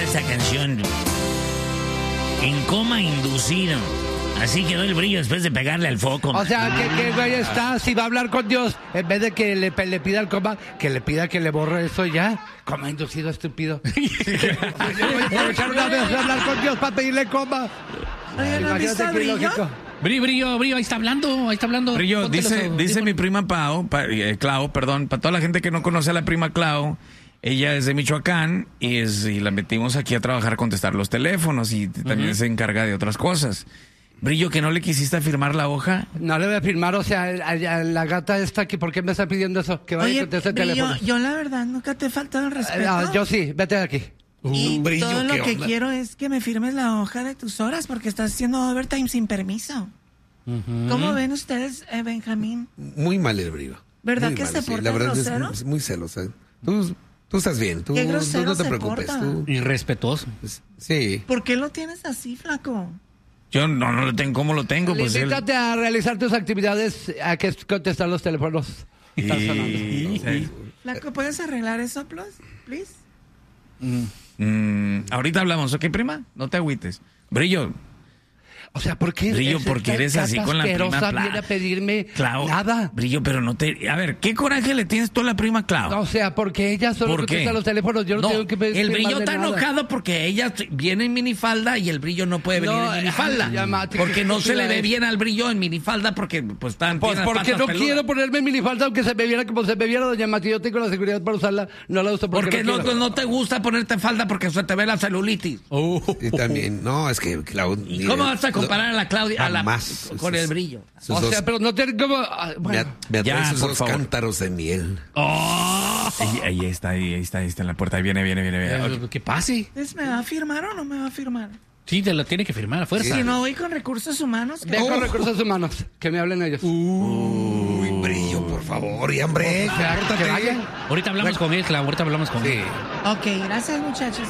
esta canción. En coma inducido. Así quedó el Brillo después de pegarle al foco. O sea, que güey está, si va a hablar con Dios, en vez de que le pida el coma, que le pida que le borre eso ya. Coma inducido, estúpido. Yo voy a aprovechar una vez de hablar con Dios para pedirle coma. Oye, ¿no has visto a Brillo? Brillo, ahí está hablando. Brillo, dice mi prima Clau, para toda la gente que no conoce a la prima Clau, ella es de Michoacán y la metimos aquí a trabajar, a contestar los teléfonos y también se encarga de otras cosas. Brillo, ¿que no le quisiste firmar la hoja? No le voy a firmar, o sea, la gata está aquí, ¿por qué me está pidiendo eso? Que vaya a contestar el teléfono. Yo la verdad nunca te he faltado el respeto. Yo sí, vete de aquí. Y Brillo, todo lo que quiero es que me firmes la hoja de tus horas porque estás haciendo overtime sin permiso. ¿Cómo ven ustedes, Benjamín? Muy mal el Brillo. ¿Verdad que se porta grosero? Es muy celosa. Tú estás bien, tú Qué no grosero te se preocupes. porta. Irrespetuoso. Sí. ¿Por qué lo tienes así, flaco? Yo no lo tengo, ¿cómo lo tengo? Pues Limítate a realizar tus actividades, a que contestar los teléfonos. Están sonando. Flaco, ¿puedes arreglar eso, please? Ahorita hablamos, ¿ok, prima? No te agüites. Brillo. O sea, ¿por qué? Brillo, porque eres así con la prima Clau. Viene a pedirme Clau, nada. Brillo, pero no te... A ver, ¿qué coraje le tienes tú a la prima Clau? O sea, porque ella solo contesta los teléfonos. Yo no tengo que pedir. El Brillo está enojado porque ella viene en minifalda y el Brillo no puede venir en minifalda. Porque no se le ve bien al Brillo en minifalda porque pues están... Pues porque no quiero ponerme minifalda aunque se me viera como se me viera, doña Mati. Yo tengo la seguridad para usarla. No la uso porque no te gusta ponerte falda porque se te ve la celulitis. Y también, no, es que Claudia... ¿Y cómo vas a comparar a la Claudia con el Brillo? O sea, pero no te... Bueno, me atrae esos dos cántaros de miel. Ahí está en la puerta. Ahí viene. ¿Qué pase? ¿Me va a firmar o no me va a firmar? Sí, te la tiene que firmar a fuerza. Si no voy con recursos humanos... Con recursos humanos. Que me hablen ellos. Uy, Brillo, por favor, y hombre. Que vayan. Ahorita hablamos con él, Clau. Ahorita hablamos con él. Ok, gracias, muchachos.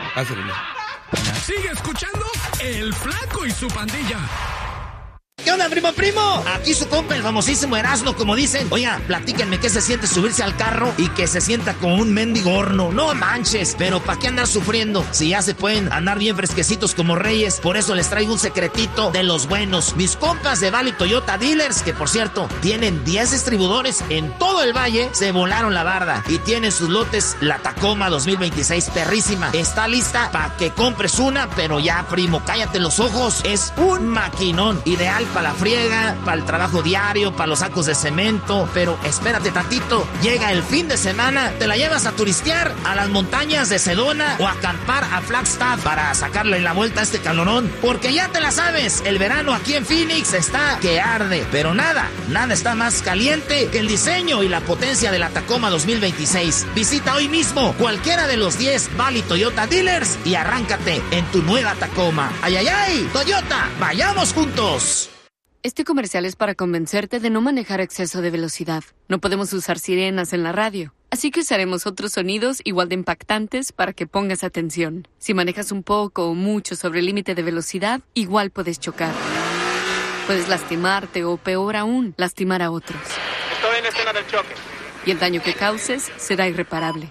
Sigue escuchando El Flaco y su Pandilla. ¿Qué onda, primo? Aquí su compa, el famosísimo Erasmo, como dicen. Oiga, platíquenme qué se siente subirse al carro y que se sienta como un mendigo horno. No manches, pero ¿para qué andar sufriendo? Si ya se pueden andar bien fresquecitos como reyes. Por eso les traigo un secretito de los buenos. Mis compas de Valley Toyota Dealers, que por cierto, tienen 10 distribuidores en todo el valle, se volaron la barda y tienen sus lotes la Tacoma 2026 perrísima. Está lista para que compres una, pero ya, primo, cállate los ojos. Es un maquinón, ideal para la friega, para el trabajo diario, para los sacos de cemento. Pero espérate tantito, llega el fin de semana, te la llevas a turistear a las montañas de Sedona o a acampar a Flagstaff para sacarle la vuelta a este calorón, porque ya te la sabes, el verano aquí en Phoenix está que arde, pero nada está más caliente que el diseño y la potencia de la Tacoma 2026. Visita hoy mismo cualquiera de los 10 Valley Toyota Dealers y arráncate en tu nueva Tacoma. ¡Ay! Toyota, vayamos juntos. Este comercial es para convencerte de no manejar a exceso de velocidad. No podemos usar sirenas en la radio, así que usaremos otros sonidos igual de impactantes para que pongas atención. Si manejas un poco o mucho sobre el límite de velocidad, igual puedes chocar. Puedes lastimarte o, peor aún, lastimar a otros. Estoy en escena del choque. Y el daño que causes será irreparable.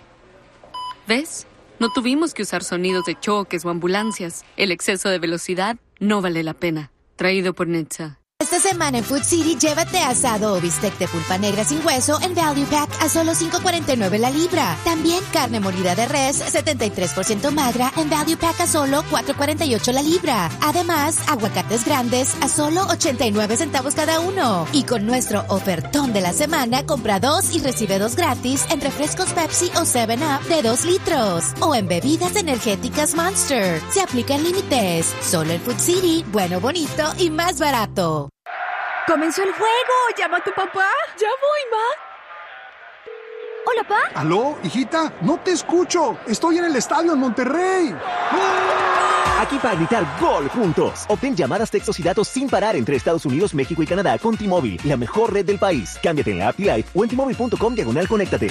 ¿Ves? No tuvimos que usar sonidos de choques o ambulancias. El exceso de velocidad no vale la pena. Traído por Netza. Esta semana en Food City, llévate asado o bistec de pulpa negra sin hueso en Value Pack a solo $5.49 la libra. También carne molida de res 73% magra en Value Pack a solo $4.48 la libra. Además, aguacates grandes a solo 89 centavos cada uno. Y con nuestro ofertón de la semana, compra 2 y recibe 2 gratis en refrescos Pepsi o 7-Up de 2 litros. O en bebidas energéticas Monster. Se aplican límites. Solo en Food City, bueno, bonito y más barato. ¡Comenzó el juego! ¡Llama a tu papá! ¡Ya voy, ma! ¿Hola, pa? ¿Aló, hijita? No te escucho. Estoy en el estadio en Monterrey. Aquí para gritar gol juntos. Obtén llamadas, textos y datos sin parar entre Estados Unidos, México y Canadá con T-Mobile, la mejor red del país. Cámbiate en la app T-Life o en T-Mobile.com/conéctate.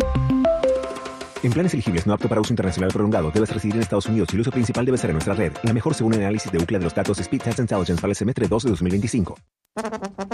En planes elegibles no apto para uso internacional prolongado, debes residir en Estados Unidos y el uso principal debe ser en nuestra red. La mejor según el análisis de UCLA de los datos Speed Test Intelligence para el semestre 2 de 2025.